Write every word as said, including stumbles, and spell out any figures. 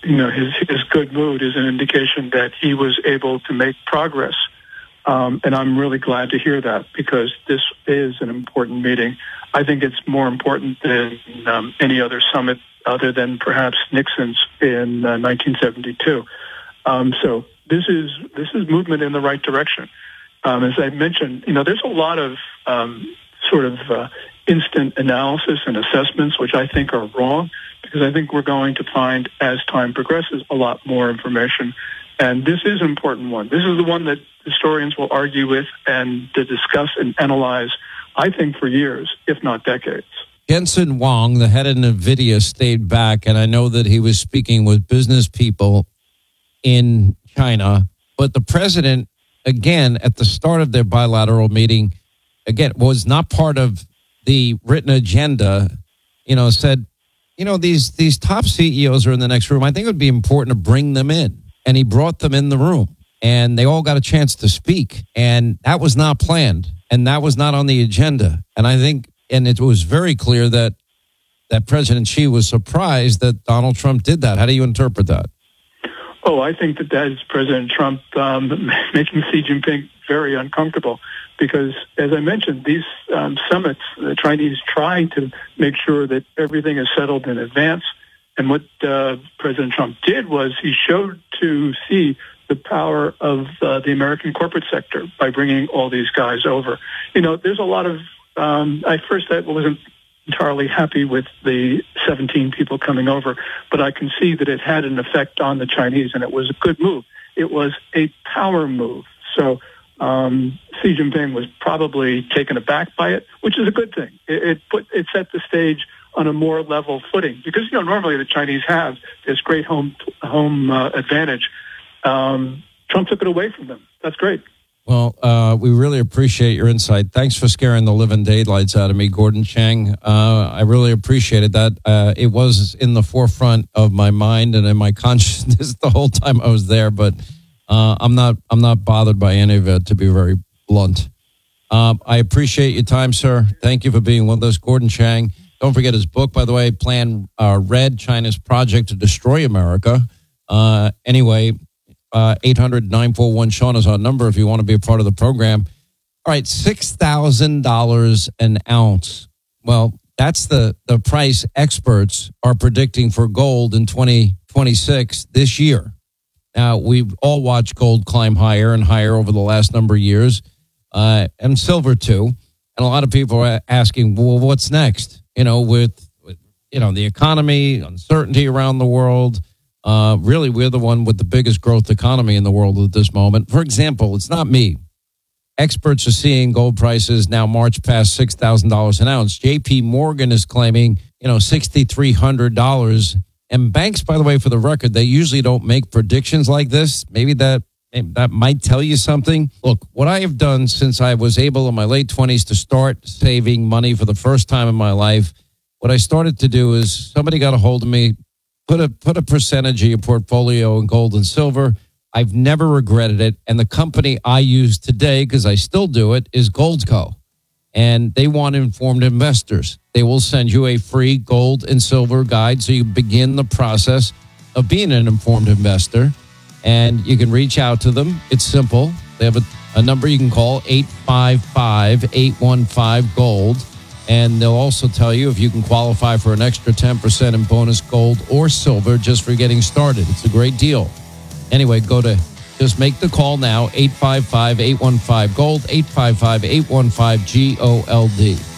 you know, his, his good mood is an indication that he was able to make progress. Um, and I'm really glad to hear that because this is an important meeting. I think it's more important than um, any other summit other than perhaps Nixon's in uh, nineteen seventy-two. Um, so this is this is movement in the right direction. Um, as I mentioned, you know, there's a lot of um, sort of uh, instant analysis and assessments, which I think are wrong, because I think we're going to find, as time progresses, a lot more information. And this is an important one. This is the one that historians will argue with and to discuss and analyze, I think, for years, if not decades. Jensen Huang, the head of NVIDIA, stayed back, and I know that he was speaking with business people in China. But the president, again, at the start of their bilateral meeting, again, was not part of the written agenda, you know, said, you know, these these top C E Os are in the next room. I think it would be important to bring them in. And he brought them in the room, and they all got a chance to speak. And that was not planned, and that was not on the agenda. And I think, and it was very clear that that President Xi was surprised that Donald Trump did that. How do you interpret that? Oh, I think that that is President Trump um, making Xi Jinping very uncomfortable because, as I mentioned, these um, summits, the Chinese try to make sure that everything is settled in advance. And what uh, President Trump did was he showed to Xi the power of uh, the American corporate sector by bringing all these guys over. You know, there's a lot of, um, I first I wasn't entirely happy with the seventeen people coming over, but I can see that it had an effect on the Chinese, and it was a good move. It was a power move. So um, Xi Jinping was probably taken aback by it, which is a good thing. It, it put it set the stage on a more level footing because, you know, normally the Chinese have this great home home uh, advantage. Um, Trump took it away from them. That's great. Well, uh, we really appreciate your insight. Thanks for scaring the living daylights out of me, Gordon Chang. Uh, I really appreciated that. Uh, it was in the forefront of my mind and in my consciousness the whole time I was there, but uh, I'm not I'm not bothered by any of it, to be very blunt. Um, I appreciate your time, sir. Thank you for being with us, Gordon Chang. Don't forget his book, by the way, Plan uh, Red, China's Project to Destroy America. Uh, anyway, uh, eight hundred nine four one Sean is our number if you want to be a part of the program. All right, six thousand dollars an ounce. Well, that's the, the price experts are predicting for gold in twenty twenty-six this year. Now, we've all watched gold climb higher and higher over the last number of years, uh, and silver too. And a lot of people are asking, well, what's next? You know, with, with you know, the economy, uncertainty around the world. Uh, really, we're the one with the biggest growth economy in the world at this moment. For example, it's not me. Experts are seeing gold prices now march past six thousand dollars an ounce. J P Morgan is claiming, you know, six thousand three hundred dollars. And banks, by the way, for the record, they usually don't make predictions like this. Maybe that that might tell you something. Look, what I have done since I was able in my late twenties to start saving money for the first time in my life, what I started to do is somebody got a hold of me, put a put a percentage of your portfolio in gold and silver. I've never regretted it. And the company I use today, because I still do it, is Goldco. And they want informed investors. They will send you a free gold and silver guide so you begin the process of being an informed investor. And you can reach out to them. It's simple. They have a, a number you can call, eight five five, eight one five, GOLD. And they'll also tell you if you can qualify for an extra ten percent in bonus gold or silver just for getting started. It's a great deal. Anyway, go to, just make the call now, eight five five, eight one five, GOLD, eight five five, eight one five, G O L D.